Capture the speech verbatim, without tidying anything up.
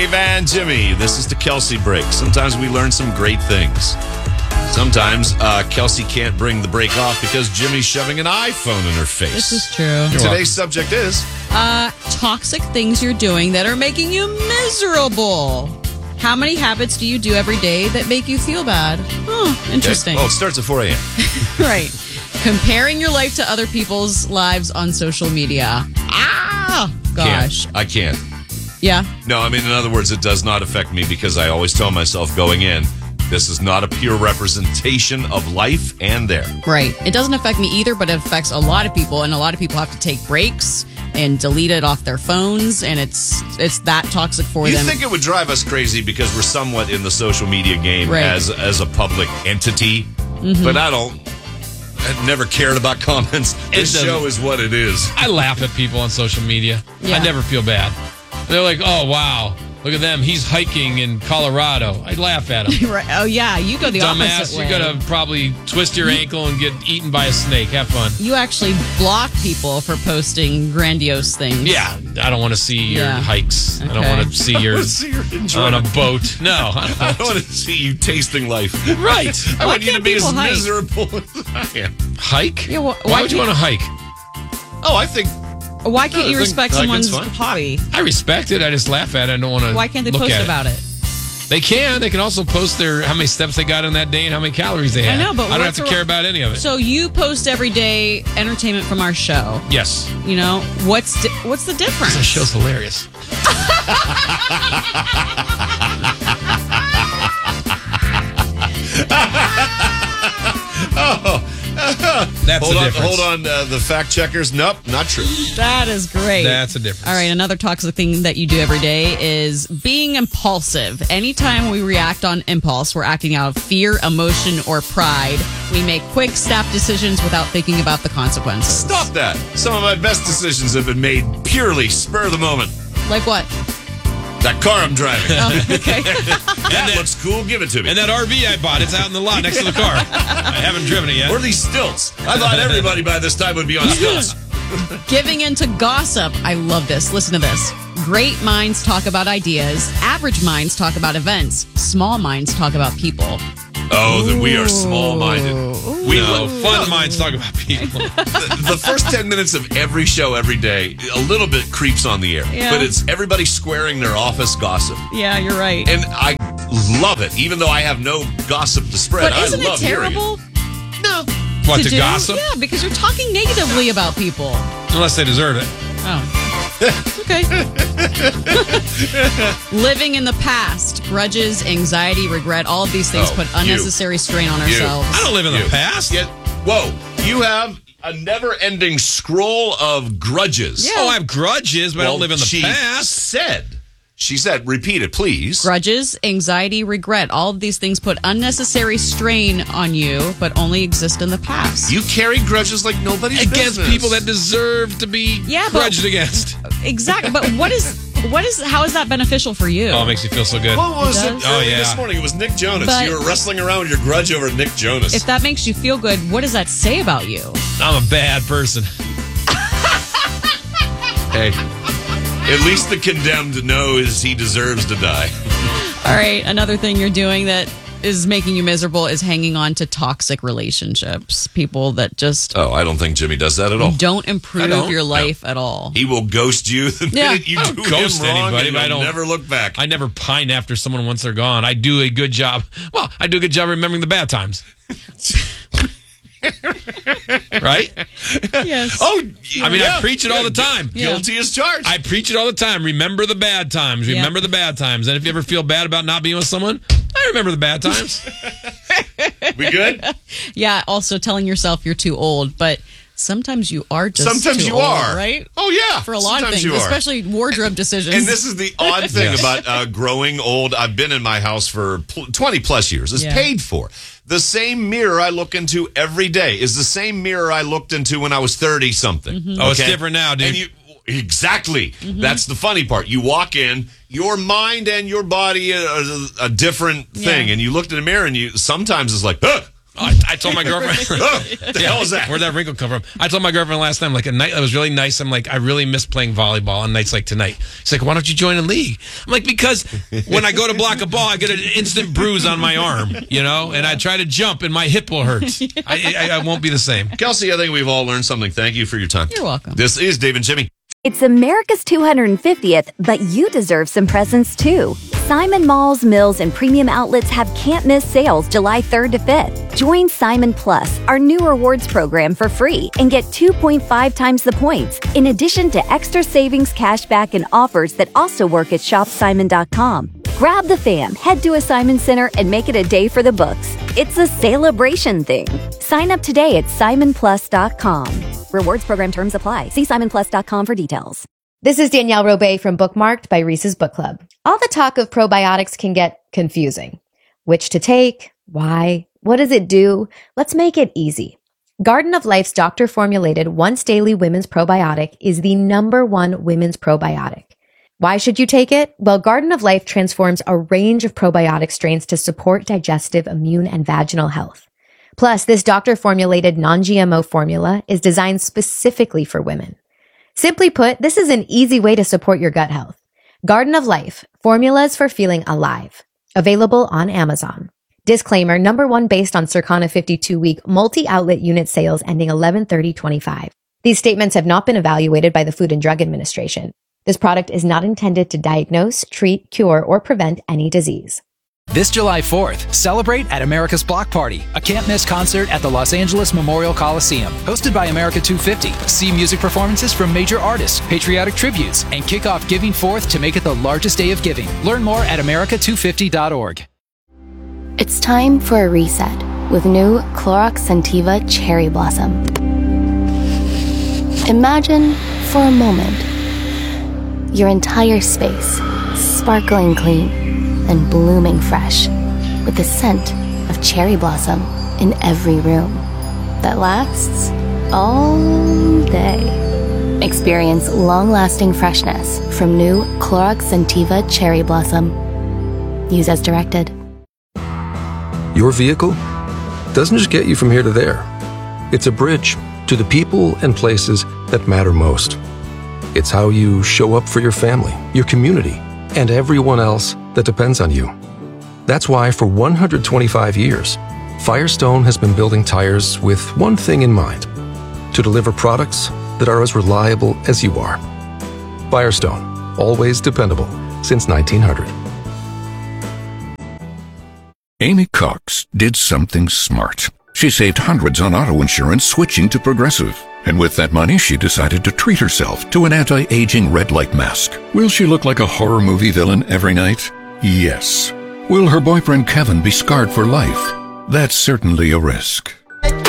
Dave and Jimmy. This is the Kelsey break. Sometimes we learn some great things. Sometimes uh, Kelsey can't bring the break off because Jimmy's shoving an iPhone in her face. This is true. Today's subject is... Uh, toxic things you're doing that are making you miserable. How many habits do you do every day that make you feel bad? Oh, interesting. Oh, it starts at four a.m. Right. Comparing your life to other people's lives on social media. Ah, gosh. Can't. I can't. Yeah. No, I mean, in other words, it does not affect me because I always tell myself going in, this is not a pure representation of life and there. Right. It doesn't affect me either, but it affects a lot of people, and a lot of people have to take breaks and delete it off their phones, and it's it's that toxic for you them. You think it would drive us crazy because we're somewhat in the social media game right. as as a public entity, mm-hmm. but I don't. I've never cared about comments. This show is what it is. I laugh at people on social media. Yeah. I never feel bad. They're like, oh, wow. Look at them. He's hiking in Colorado. I laugh at him. Right. Oh, yeah. You go the Dumbass, opposite way. You're going to probably twist your ankle and get eaten by a snake. Have fun. You actually block people for posting grandiose things. Yeah. I don't want to see your yeah. hikes. Okay. I don't want to see your, see on a boat. No. I don't, I don't want to see you tasting life. Right. I Why want you to can't be as people hike? miserable as I am. Hike? Yeah, wh- why, why would you can't- want to hike? Oh, I think... Why can't No, you I think respect hiking's someone's fun. hobby? I respect it. I just laugh at it. I don't want to Why can't they look post at about it? They can. They can also post their how many steps they got in that day and how many calories they I had. know, but I don't have what's to the- care about any of it. So you post every day entertainment from our show. Yes. You know, what's di- what's the difference? The show's hilarious. Oh. That's hold the on, difference. hold on. Uh, the fact checkers. Nope, not true. That is great. That's a difference. All right, another toxic thing that you do every day is being impulsive. Anytime we react on impulse, we're acting out of fear, emotion, or pride. We make quick, snap decisions without thinking about the consequences. Stop that. Some of my best decisions have been made purely spur of the moment. Like what? That car I'm driving. Oh, okay. That looks cool. Give it to me. And that R V I bought, it's out in the lot next to the car. I haven't driven it yet. Or these stilts. I thought everybody by this time would be on stilts. Giving into gossip. I love this. Listen to this. Great minds talk about ideas. Average minds talk about events. Small minds talk about people. Oh, that we are small-minded. We No, look fun minds talk about people. the, the first ten minutes of every show every day, a little bit creeps on the air. Yeah. But it's everybody squaring their office gossip. Yeah, you're right. And I love it, even though I have no gossip to spread. But isn't I it love hearing terrible? it. No. What, to to do? gossip? Yeah, because you're talking negatively about people. Unless they deserve it. Oh. Okay. Living in the past, grudges, anxiety, regret, all of these things Oh, put you. unnecessary strain on You. ourselves. I don't live in the You. past. Yet, whoa, you have a never-ending scroll of grudges. Yeah. Oh, I have grudges, but I Well, don't live in the she past. said, she said, repeat it, please. Grudges, anxiety, regret, all of these things put unnecessary strain on you, but only exist in the past. You carry grudges like nobody's Against business. people that deserve to be Yeah, but- grudged against. Exactly. But what is what is how is that beneficial for you? Oh, it makes you feel so good. What was It it? does? Oh, early yeah. This morning it was Nick Jonas. But- you were wrestling around with your grudge over Nick Jonas. If that makes you feel good, what does that say about you? I'm a bad person. Hey, at least the condemned knows he deserves to die. All right, another thing you're doing that is making you miserable is hanging on to toxic relationships. People that just Oh, I don't think Jimmy does that at all. don't improve I don't. your life at all. He will ghost you the Yeah. minute you I do don't ghost him wrong, anybody, and but I you'll don't- never look back. I never pine after someone once they're gone. I do a good job. Well, I do a good job remembering the bad times. Right? Yes. oh, I mean, yeah. I preach it all the time. Yeah. Guilty as charged. I preach it all the time. Remember the bad times. Yeah. Remember the bad times. And if you ever feel bad about not being with someone, I remember the bad times. we good? Yeah, also telling yourself you're too old, but sometimes you are just Sometimes too you old, are. right? Oh, yeah. For a lot Sometimes of things, you are. especially wardrobe decisions. And this is the odd thing Yes. about uh, growing old. I've been in my house for pl- twenty plus years. It's Yeah. paid for. The same mirror I look into every day is the same mirror I looked into when I was thirty something. Mm-hmm. Oh, it's different now, dude. And you exactly. That's the funny part. You walk in, your mind and your body are a, a different thing, Yeah. and you looked in the mirror, and you sometimes it's like, huh, I, I told my girlfriend. Oh, what the hell is that? Where'd that wrinkle come from? I told my girlfriend last time, like a night that was really nice. I'm like, I really miss playing volleyball on nights like tonight. She's like, why don't you join a league? I'm like, because when I go to block a ball, I get an instant bruise on my arm, you know, and I try to jump and my hip will hurt. I, I, I won't be the same. Kelsey, I think we've all learned something. Thank you for your time. You're welcome. This is Dave and Jimmy. It's America's two hundred fiftieth, but you deserve some presents too. Simon Malls, Mills, and premium outlets have can't-miss sales July third to fifth. Join Simon Plus, our new rewards program, for free and get two point five times the points, in addition to extra savings, cashback, and offers that also work at shop simon dot com. Grab the fam, head to a Simon Center, and make it a day for the books. It's a celebration thing. Sign up today at simon plus dot com. Rewards program terms apply. See simon plus dot com for details. This is Danielle Robay from Bookmarked by Reese's Book Club. All the talk of probiotics can get confusing. Which to take? Why? What does it do? Let's make it easy. Garden of Life's doctor-formulated once-daily women's probiotic is the number one women's probiotic. Why should you take it? Well, Garden of Life transforms a range of probiotic strains to support digestive, immune, and vaginal health. Plus, this doctor-formulated non-G M O formula is designed specifically for women. Simply put, this is an easy way to support your gut health. Garden of Life, formulas for feeling alive. Available on Amazon. Disclaimer, number one based on Circana fifty-two week multi-outlet unit sales ending eleven thirty twenty-five. These statements have not been evaluated by the Food and Drug Administration. This product is not intended to diagnose, treat, cure, or prevent any disease. This July fourth, celebrate at America's Block Party, a can't-miss concert at the Los Angeles Memorial Coliseum. Hosted by America two fifty, see music performances from major artists, patriotic tributes, and kick off Giving Forth to make it the largest day of giving. Learn more at america two fifty dot org. It's time for a reset with new Clorox Scentiva Cherry Blossom. Imagine, for a moment, your entire space sparkling clean and blooming fresh, with the scent of cherry blossom in every room that lasts all day. Experience long-lasting freshness from new Clorox Scentiva Cherry Blossom. Use as directed. Your vehicle doesn't just get you from here to there. It's a bridge to the people and places that matter most. It's how you show up for your family, your community, and everyone else that depends on you. That's why for one hundred twenty-five years, Firestone has been building tires with one thing in mind: to deliver products that are as reliable as you are. Firestone, always dependable since nineteen hundred. Amy Cox did something smart. She saved hundreds on auto insurance switching to Progressive. And with that money, she decided to treat herself to an anti-aging red light mask. Will she look like a horror movie villain every night? Yes. Will her boyfriend Kevin be scarred for life? That's certainly a risk.